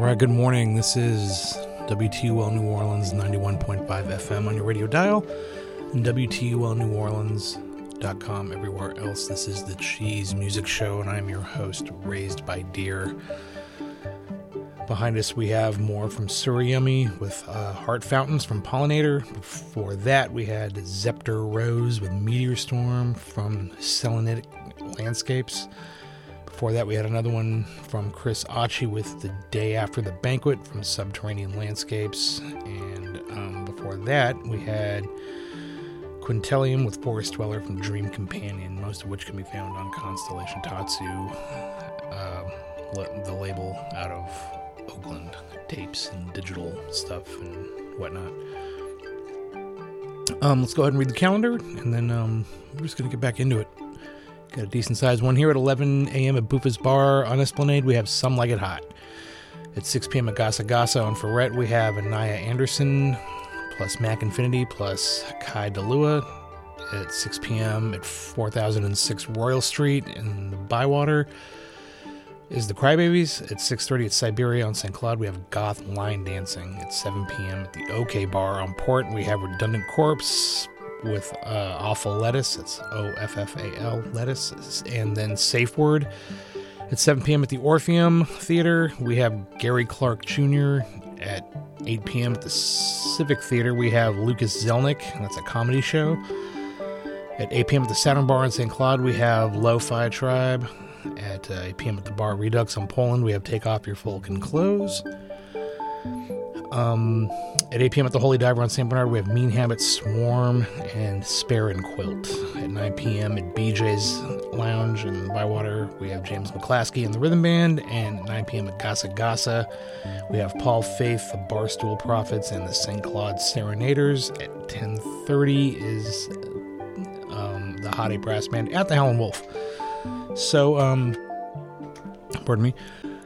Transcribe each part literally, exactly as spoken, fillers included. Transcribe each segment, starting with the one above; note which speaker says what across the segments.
Speaker 1: right, good morning. This is W T U L New Orleans ninety-one point five F M on your radio dial and W T U L New Orleans dot com everywhere else. This is the Cheese Music Show, and I'm your host, Raised by Deer. Behind us, we have more from Suriyummy with uh, Heart Fountains from Pollinator. Before that, we had Zepter Rose with Meteor Storm from Selenitic Landscapes. Before that, we had another one from Chris Achi with The Day After the Banquet from Subterranean Landscapes. And um, before that, we had Quintellium with Forest Dweller from Dream Companion, most of which can be found on Constellation Tatsu, uh, the label out of Oakland, tapes and digital stuff and whatnot. Um, let's go ahead and read the calendar, and then um, we're just going to get back into it. Got a decent sized one here at eleven a.m. at Buffa's Bar on Esplanade. We have Some Like It Hot. At six p.m. at Gasa Gasa on Ferret, we have Anaya Anderson plus Mac Infinity plus Kai Dalua. At six p.m. at four thousand six Royal Street in the Bywater is the Crybabies. At six thirty at Siberia on Saint Cloud, we have Goth Line Dancing. At seven p.m. at the OK Bar on Port, we have Redundant Corpse with uh, Awful Lettuce. It's O F F A L, Lettuce. And then Safe Word. At seven p.m. at the Orpheum Theater, we have Gary Clark Junior At eight p.m. at the Civic Theater, we have Lucas Zelnick, and that's a comedy show. At eight p.m. at the Saturn Bar in Saint Cloud, we have Lo-Fi Tribe. At uh, eight p.m. at the Bar Redux on Poland, we have Take Off Your Vulcan Clothes. Um, at eight p.m. at the Holy Diver on Saint Bernard, we have Mean Habits, Swarm, and Spare and Quilt. At nine p.m. at B J's Lounge in Bywater, we have James McClaskey and the Rhythm Band. And at nine p.m. at Gasa Gasa, we have Paul Faith, the Barstool Prophets, and the Saint Claude Serenaders. At ten thirty is um, the Hottie Brass Band at the Howlin' Wolf. So, um, pardon me.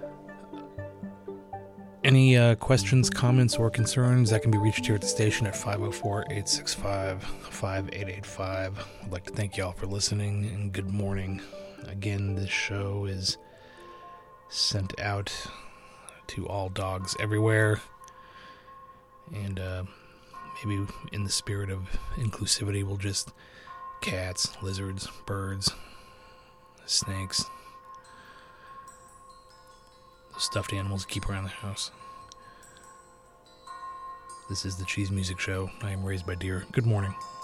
Speaker 1: Any uh, questions, comments, or concerns that can be reached here at the station at five oh four, eight six five, five eight eight five. I'd like to thank y'all for listening, and good morning. Again, this show is sent out to all dogs everywhere, and uh, maybe in the spirit of inclusivity, we'll just cats, lizards, birds, snakes, those stuffed animals keep around the house. This is the Cheese Music Show. I am Raised by Deer. Good morning.